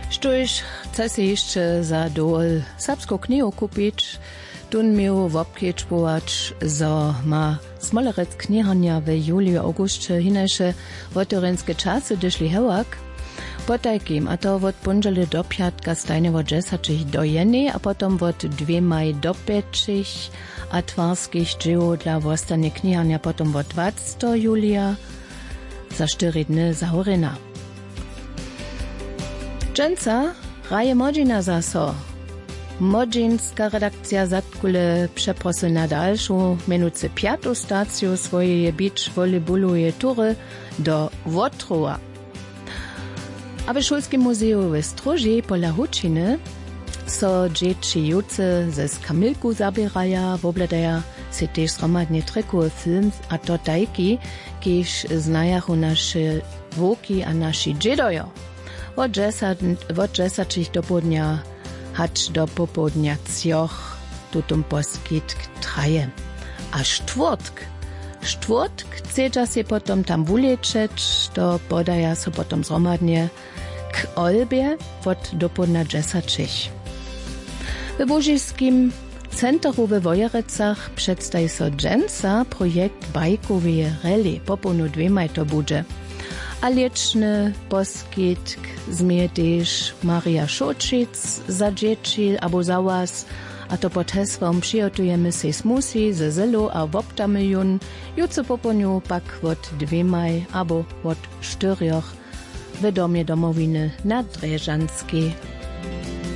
Štož chce si jeszcze za dol serbską knihu kupić, tun miał wobkiečbować, zo ma smolerec knihania w juliu-augustie hinejsze wotorenskie czasy dyszli hełak, potajkim, a to od ponedjełka do piatka stajnie od 10 do 1, a potom od 2 do 5, a twarskich dzieł dla wostanie knihania potom od 20 julia, za 4 dny za horyna. Dżęca raje Modzina zaso. Modzinska redakcja zatkule przeprosy na dalszą, mianowicie 5. stację swojej beach volleyballuje tury do Wotrowa. A w Szulskim Muzeum w Stróży pola Hučiny so dzieci juce ze Kamilku zabieraja, wobledaja se też zromadnie trekuły film, a to tajki, kiež znajachu nasze woki a nasi dziedojo. Od 10 do południa hać do popołudnia cioch tutum poskitk traje. A Štvrtk chcedza się potom tam wuleczeć, to podaja so potom zromadnie k Olbie od do południa 10. W Łużiskim centru w Wojerecach przedstawi so dżęca projekt bajkowy rally, poponu 2 to bude. A lieczny poskitk zmie też Maria Šočic za dzieci albo za was, a to pod hesłom przygotujemy się smusi ze zelo a woptamilion, jutro poponiu pak od 2 albo od 4 w domie domowiny na Dreżanskiej.